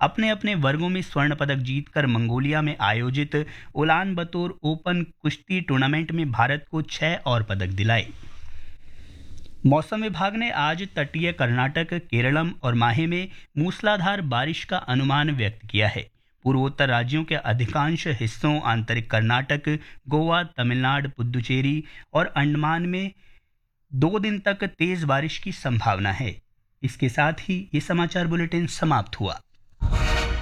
अपने अपने वर्गों में स्वर्ण पदक जीतकर मंगोलिया में आयोजित उलान बतोर ओपन कुश्ती टूर्नामेंट में भारत को 6 और पदक दिलाए। मौसम विभाग ने आज तटीय कर्नाटक, केरलम और माहे में मूसलाधार बारिश का अनुमान व्यक्त किया है। पूर्वोत्तर राज्यों के अधिकांश हिस्सों, आंतरिक कर्नाटक, गोवा, तमिलनाडु, पुदुचेरी और अंडमान में 2 दिन तक तेज बारिश की संभावना है। इसके साथ ही ये समाचार बुलेटिन समाप्त हुआ।